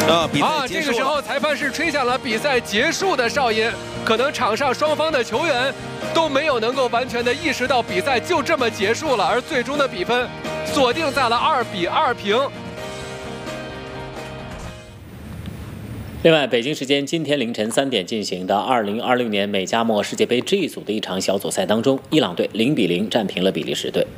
这个时候裁判是吹响了比赛结束的哨音，可能场上双方的球员都没有能够完全的意识到比赛就这么结束了，而最终的比分锁定在了2-2平。 另外，北京时间今天凌晨3点进行的2026年美加墨世界杯 G 组的一场小组赛当中，伊朗队0-0战平了比利时队。